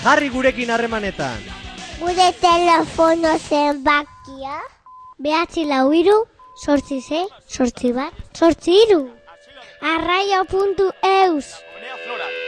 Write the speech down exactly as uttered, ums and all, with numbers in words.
Jarri gurekin harremanetan. Gure telefono zenbakia behatzi lau hiru, sortzi sei, sortzi bat, sortzi hiru. arraio puntu eus